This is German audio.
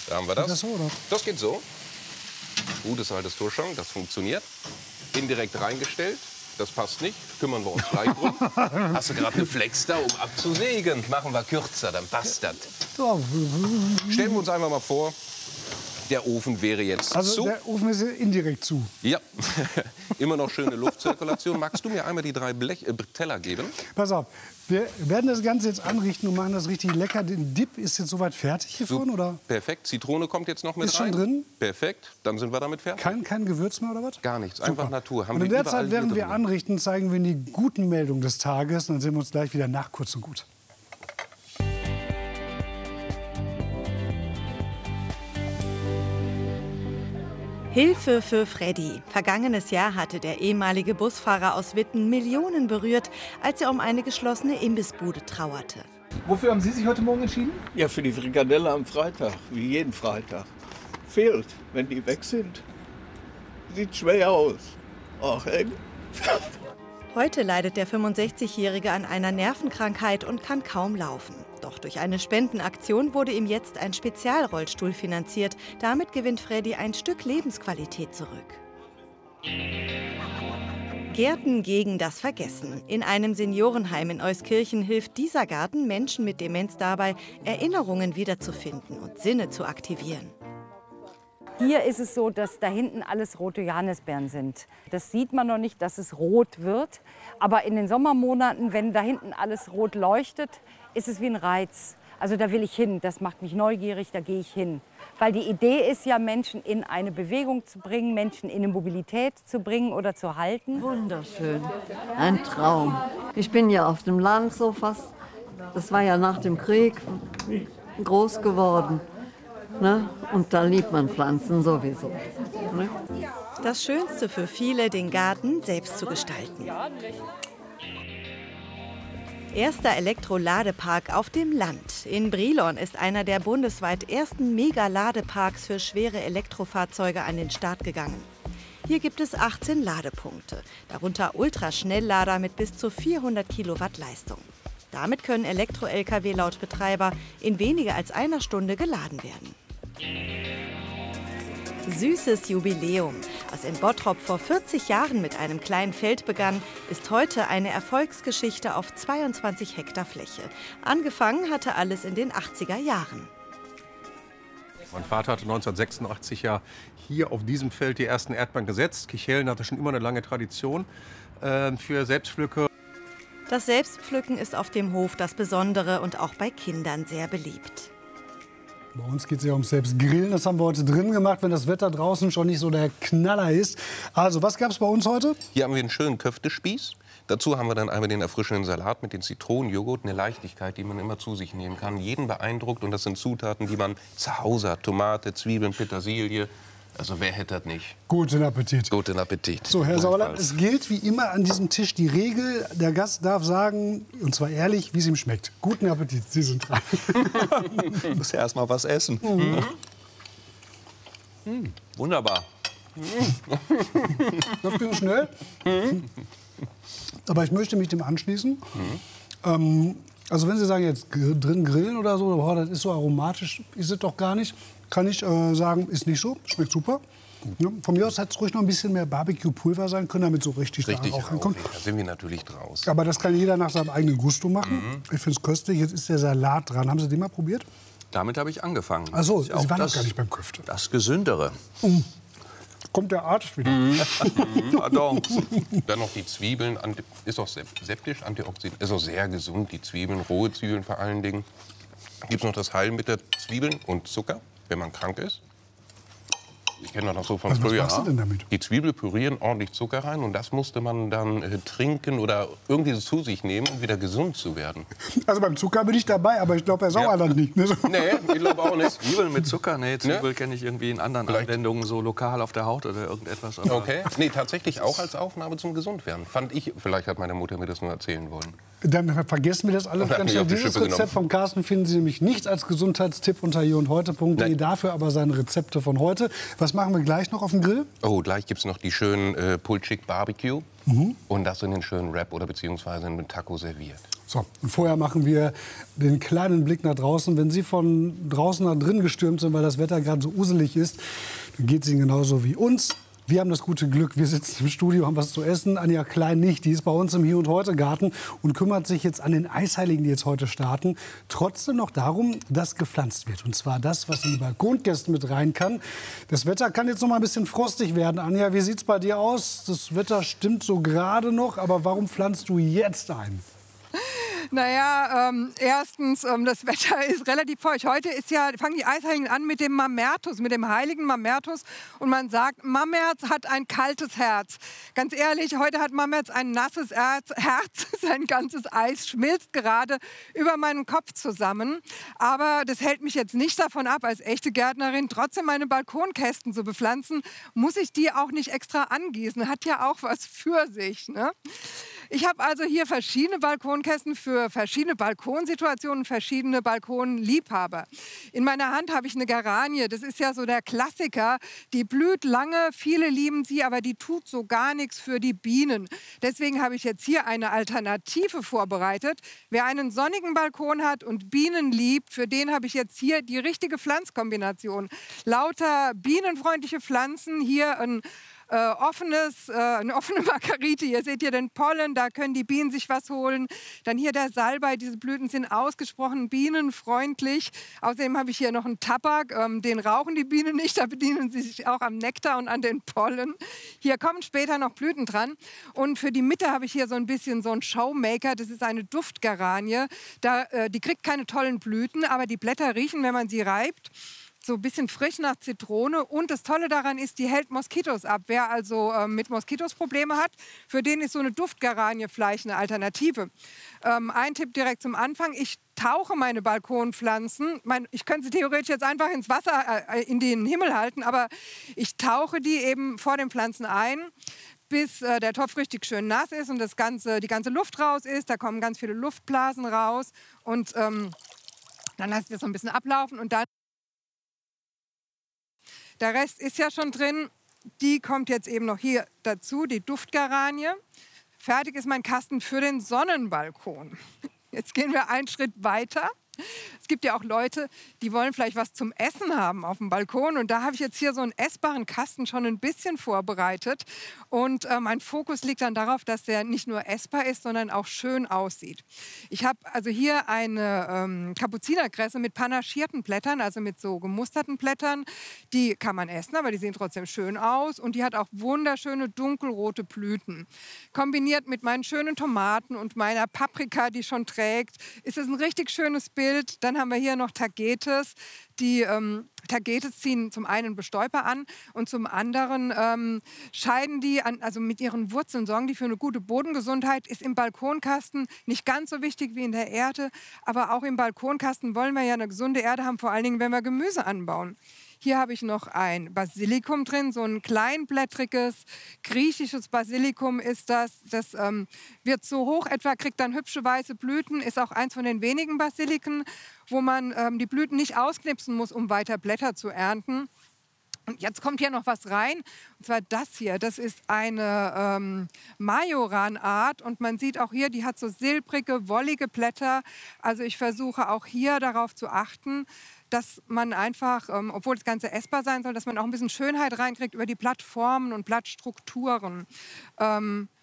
Da haben wir das. Geht das so, oder? Das geht so. Gutes altes Torschong, das funktioniert. Indirekt reingestellt. Das passt nicht. Kümmern wir uns gleich drum. Hast du gerade eine Flex da, um abzusägen? Machen wir kürzer, dann passt das. Ja. Stellen wir uns einfach mal vor, der Ofen wäre jetzt Also zu. der Ofen ist indirekt zu. Ja, immer noch schöne Luftzirkulation. Magst du mir einmal die 3 Teller geben? Pass auf, wir werden das Ganze jetzt anrichten und machen das richtig lecker. Der Dip ist jetzt soweit fertig hier vorne, oder? Perfekt. Zitrone kommt jetzt noch mit Ist rein. schon drin? Perfekt. Dann sind wir damit fertig. Kein Gewürz mehr, oder was? Gar nichts. Einfach Super. Natur. Haben und in wir der überall Zeit, während hier wir drin. anrichten, zeigen wir Ihnen die guten Meldungen des Tages. Und dann sehen wir uns gleich wieder nach kurz und gut. Hilfe für Freddy. Vergangenes Jahr hatte der ehemalige Busfahrer aus Witten Millionen berührt, als er um eine geschlossene Imbissbude trauerte. Wofür haben Sie sich heute Morgen entschieden? Ja, für die Frikadelle am Freitag, wie jeden Freitag. Fehlt, wenn die weg sind. Sieht schwer aus. Ach, ey. Heute leidet der 65-Jährige an einer Nervenkrankheit und kann kaum laufen. Doch durch eine Spendenaktion wurde ihm jetzt ein Spezialrollstuhl finanziert. Damit gewinnt Freddy ein Stück Lebensqualität zurück. Gärten gegen das Vergessen. In einem Seniorenheim in Euskirchen hilft dieser Garten Menschen mit Demenz dabei, Erinnerungen wiederzufinden und Sinne zu aktivieren. Hier ist es so, dass da hinten alles rote Johannisbeeren sind. Das sieht man noch nicht, dass es rot wird. Aber in den Sommermonaten, wenn da hinten alles rot leuchtet, ist es wie ein Reiz. Also da will ich hin, das macht mich neugierig, da gehe ich hin. Weil die Idee ist ja, Menschen in eine Bewegung zu bringen, Menschen in eine Mobilität zu bringen oder zu halten. Wunderschön, ein Traum. Ich bin ja auf dem Land so fast, das war ja nach dem Krieg, groß geworden. Ne? Und da liebt man Pflanzen sowieso. Ne? Das Schönste für viele, den Garten selbst zu gestalten. Erster Elektroladepark auf dem Land. In Brilon ist einer der bundesweit ersten Mega-Ladeparks für schwere Elektrofahrzeuge an den Start gegangen. Hier gibt es 18 Ladepunkte, darunter Ultraschnelllader mit bis zu 400 Kilowatt Leistung. Damit können Elektro-Lkw laut Betreiber in weniger als einer Stunde geladen werden. Süßes Jubiläum. Was in Bottrop vor 40 Jahren mit einem kleinen Feld begann, ist heute eine Erfolgsgeschichte auf 22 Hektar Fläche. Angefangen hatte alles in den 80er Jahren. Mein Vater hatte 1986 ja hier auf diesem Feld die ersten Erdbeeren gesetzt. Kichellen hatte schon immer eine lange Tradition für Selbstpflücke. Das Selbstpflücken ist auf dem Hof das Besondere und auch bei Kindern sehr beliebt. Bei uns geht es ja ums Selbstgrillen. Das haben wir heute drin gemacht, wenn das Wetter draußen schon nicht so der Knaller ist. Also, was gab es bei uns heute? Hier haben wir einen schönen Köftespieß. Dazu haben wir dann einmal den erfrischenden Salat mit den Zitronenjoghurt, eine Leichtigkeit, die man immer zu sich nehmen kann. Jeden beeindruckt, und das sind Zutaten, die man zu Hause hat. Tomate, Zwiebeln, Petersilie. Also wer hätte das nicht? Guten Appetit. Guten Appetit. So, Herr Sauerland, es gilt wie immer an diesem Tisch die Regel, der Gast darf sagen, und zwar ehrlich, wie es ihm schmeckt. Guten Appetit, Sie sind dran. Ich muss ja erst mal was essen. Wunderbar. Das ging schnell. Aber ich möchte mich dem anschließen. Also wenn Sie sagen, jetzt drin grillen oder so, boah, das ist so aromatisch, ist es doch gar nicht. Kann ich sagen, ist nicht so, schmeckt super. Ja, von mir aus hätte es ruhig noch ein bisschen mehr Barbecue-Pulver sein können, damit so richtig Richtig da auch hinkommt. Da sind wir natürlich draus. Aber das kann jeder nach seinem eigenen Gusto machen. Ich finde es köstlich. Jetzt ist der Salat dran. Haben Sie den mal probiert? Damit habe ich angefangen. Ach so, Das ist auch Sie waren noch das- gar nicht beim Köfte. Das Gesündere. Kommt der Arzt wieder. Pardon. Dann noch die Zwiebeln, ist auch septisch, Antioxidant, ist auch sehr gesund, die Zwiebeln, rohe Zwiebeln vor allen Dingen. Gibt es noch das Heilmittel Zwiebeln und Zucker, wenn man krank ist. Ich kenne das noch so von Was früher. machst du denn damit? Die Zwiebel pürieren, ordentlich Zucker rein, und das musste man dann trinken oder irgendwie zu sich nehmen, um wieder gesund zu werden. Also beim Zucker bin ich dabei, aber ich glaube, Herr Sauerland nicht. Ne? Nee, ich glaube auch nicht. Zwiebeln mit Zucker? Nee, Zwiebel kenne ich irgendwie in anderen Vielleicht. Anwendungen, so lokal auf der Haut oder irgendetwas. Aber Okay. Nee, tatsächlich auch als Aufnahme zum Gesundwerden. Fand ich, vielleicht hat meine Mutter mir das nur erzählen wollen. Dann vergessen wir das alles Hat ganz mich schnell. auf die Dieses Schippe Rezept genommen. vom Carsten finden Sie nämlich nicht als Gesundheitstipp unter hierundheute.de. Nein. Dafür aber seine Rezepte von heute. Was machen wir gleich noch auf dem Grill? Oh, gleich gibt es noch die schönen Pulled Chick Barbecue. Und das in den schönen Wrap oder beziehungsweise in einem Taco serviert. So, und vorher machen wir den kleinen Blick nach draußen. Wenn Sie von draußen nach drin gestürmt sind, weil das Wetter gerade so uselig ist, dann geht es Ihnen genauso wie uns. Wir haben das gute Glück, wir sitzen im Studio, haben was zu essen. Anja Klein nicht, die ist bei uns im Hier und Heute Garten und kümmert sich jetzt an den Eisheiligen, die jetzt heute starten. Trotzdem noch darum, dass gepflanzt wird. Und zwar das, was in die Balkongäste mit rein kann. Das Wetter kann jetzt noch mal ein bisschen frostig werden. Anja, wie sieht es bei dir aus? Das Wetter stimmt so gerade noch, aber warum pflanzt du jetzt ein? Naja, erstens, das Wetter ist relativ feucht. Heute fangen die Eisheiligen an mit dem Mamertus, mit dem heiligen Mamertus. Und man sagt, Mamerz hat ein kaltes Herz. Ganz ehrlich, heute hat Mamerz ein nasses Herz. Sein ganzes Eis schmilzt gerade über meinen Kopf zusammen. Aber das hält mich jetzt nicht davon ab, als echte Gärtnerin trotzdem meine Balkonkästen zu bepflanzen. Muss ich die auch nicht extra angießen? Hat ja auch was für sich, ne? Ich habe also hier verschiedene Balkonkästen für verschiedene Balkonsituationen, verschiedene Balkonliebhaber. In meiner Hand habe ich eine Geranie. Das ist ja so der Klassiker. Die blüht lange, viele lieben sie, aber die tut so gar nichts für die Bienen. Deswegen habe ich jetzt hier eine Alternative vorbereitet. Wer einen sonnigen Balkon hat und Bienen liebt, für den habe ich jetzt hier die richtige Pflanzkombination. Lauter bienenfreundliche Pflanzen, hier eine offene Margarite. Hier seht ihr den Pollen, da können die Bienen sich was holen. Dann hier der Salbei, diese Blüten sind ausgesprochen bienenfreundlich. Außerdem habe ich hier noch einen Tabak, den rauchen die Bienen nicht, da bedienen sie sich auch am Nektar und an den Pollen. Hier kommen später noch Blüten dran. Und für die Mitte habe ich hier so ein bisschen so einen Showmaker, das ist eine Duftgeranie. Die kriegt keine tollen Blüten, aber die Blätter riechen, wenn man sie reibt, so ein bisschen frisch nach Zitrone. Und das Tolle daran ist, die hält Moskitos ab. Wer also mit Moskitos Probleme hat, für den ist so eine Duftgeranie vielleicht eine Alternative. Ein Tipp direkt zum Anfang. Ich tauche meine Balkonpflanzen. Ich könnte sie theoretisch jetzt einfach ins Wasser, in den Himmel halten, aber ich tauche die eben vor den Pflanzen ein, bis der Topf richtig schön nass ist und die ganze Luft raus ist. Da kommen ganz viele Luftblasen raus. Und dann lasse ich das so ein bisschen ablaufen und dann der Rest ist ja schon drin. Die kommt jetzt eben noch hier dazu, die Duftgeranie. Fertig ist mein Kasten für den Sonnenbalkon. Jetzt gehen wir einen Schritt weiter. Es gibt ja auch Leute, die wollen vielleicht was zum Essen haben auf dem Balkon. Und da habe ich jetzt hier so einen essbaren Kasten schon ein bisschen vorbereitet. Und mein Fokus liegt dann darauf, dass der nicht nur essbar ist, sondern auch schön aussieht. Ich habe also hier eine Kapuzinerkresse mit panaschierten Blättern, also mit so gemusterten Blättern. Die kann man essen, aber die sehen trotzdem schön aus. Und die hat auch wunderschöne dunkelrote Blüten. Kombiniert mit meinen schönen Tomaten und meiner Paprika, die schon trägt, ist es ein richtig schönes Bild. Dann haben wir hier noch Tagetes. Die Tagetes ziehen zum einen Bestäuber an und zum anderen scheiden die, also mit ihren Wurzeln sorgen die für eine gute Bodengesundheit. Ist im Balkonkasten nicht ganz so wichtig wie in der Erde, aber auch im Balkonkasten wollen wir ja eine gesunde Erde haben, vor allen Dingen, wenn wir Gemüse anbauen. Hier habe ich noch ein Basilikum drin, so ein kleinblättriges griechisches Basilikum ist das. Das wird so hoch etwa, kriegt dann hübsche weiße Blüten, ist auch eins von den wenigen Basiliken, wo man die Blüten nicht ausknipsen muss, um weiter Blätter zu ernten. Und jetzt kommt hier noch was rein, und zwar das hier. Das ist eine Majoranart und man sieht auch hier, die hat so silbrige, wollige Blätter. Also ich versuche auch hier darauf zu achten, dass man einfach, obwohl das Ganze essbar sein soll, dass man auch ein bisschen Schönheit reinkriegt über die Blattformen und Blattstrukturen.